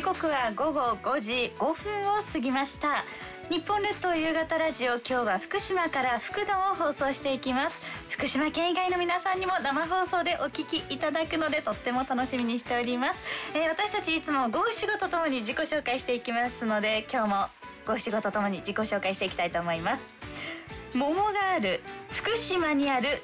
刻は午後5時5分を過ぎました。日本列島夕方ラジオ、今日は福島から福戸を放送していきます。福島県以外の皆さんにも生放送でお聞きいただくのでとっても楽しみにしております。私たちいつも五七五とともに自己紹介していきますので、今日も五七五とともに自己紹介していきたいと思います。桃がある福島にある